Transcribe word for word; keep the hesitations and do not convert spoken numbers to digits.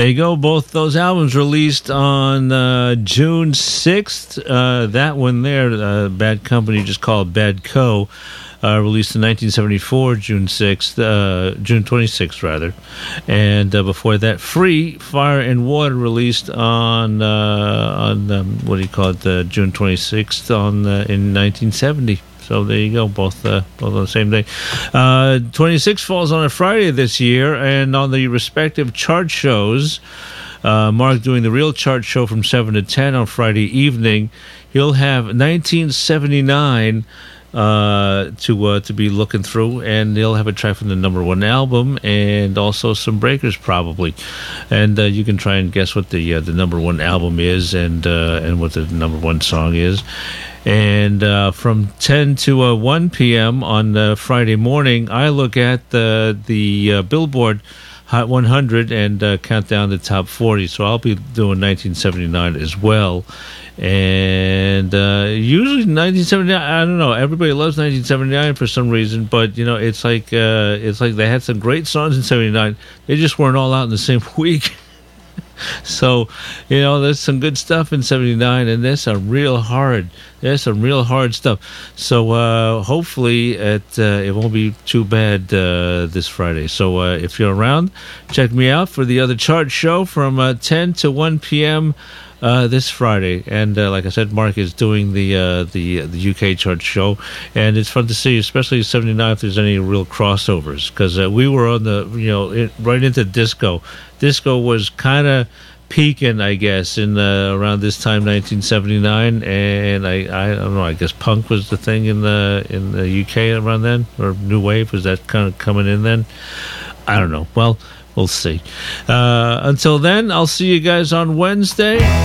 There you go. Both those albums released on uh, June sixth. Uh, that one there, uh, Bad Company, just called Bad Co., uh, released in nineteen seventy-four, June sixth, uh, June twenty-sixth, rather. And uh, before that, Free, Fire and Water, released on, uh, on um, what do you call it, uh, June twenty-sixth on, uh, in nineteen seventy. So there you go, both uh, both on the same day. Uh, twenty-six falls on a Friday this year, and on the respective chart shows, uh, Mark doing the real chart show from seven to ten on Friday evening, he'll have nineteen seventy-nine uh, to uh, to be looking through, and he'll have a track from the number one album, and also some breakers probably. And uh, you can try and guess what the uh, the number one album is, and uh, and what the number one song is. And uh, from ten to uh, one p.m. on uh, Friday morning, I look at the the uh, Billboard Hot one hundred and uh, count down the top forty. So I'll be doing nineteen seventy-nine as well. And uh, usually nineteen seventy-nine, I don't know, everybody loves nineteen seventy-nine for some reason, but you know, it's like uh, it's like they had some great songs in seventy-nine. They just weren't all out in the same week. So, you know, there's some good stuff in seventy-nine, and there's some real hard, there's some real hard stuff. So, uh, hopefully it, uh, it won't be too bad uh, this Friday. So, uh, if you're around, check me out for the other chart show from uh, ten to one p.m. Uh, this Friday. And uh, like I said, Mark is doing the uh, the the U K chart show, and it's fun to see, especially seventy-nine, if there's any real crossovers, because uh, we were on the, you know, it, right into disco. Disco was kind of peaking, I guess, in uh, around this time, nineteen seventy-nine, and I, I don't know, I guess punk was the thing in the in the U K around then, or new wave, was that kind of coming in then? I don't know. Well, we'll see. Uh, until then, I'll see you guys on Wednesday.